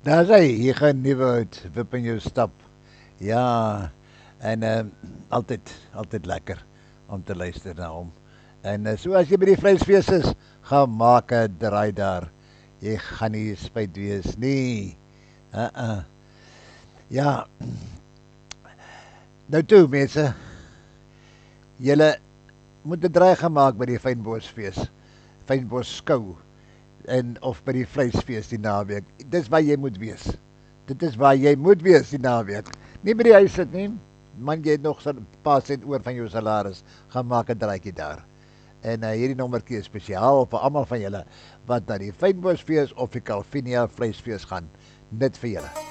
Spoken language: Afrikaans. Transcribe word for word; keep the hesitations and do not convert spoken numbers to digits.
Daar is hy, hier gaan Nieuwoud, wip in jou stap. Ja, en uh, altyd, altyd lekker om te luister na hom. En uh, so as jy by die vleisfees is, gaan maak 'n draai daar. Jy gaan nie spyt wees nie. Uh -uh. Ja, nou toe mense, julle moet 'n draai gaan maak by die Fynbosfees, Fynbos skou. En of by die vleisfees die naweek. Dis waar jy moet wees. Dit is waar jy moet wees die naweek. Nie by die huis sit nie. Man, jy het nog so 'n paar sent oor van jou salaris. Gaan maak 'n draaitjie daar. En uh, hierdie nommertjie is spesiaal vir almal van julle wat na die Fynbosfees of die Calvinia vleisfees gaan. Net vir julle.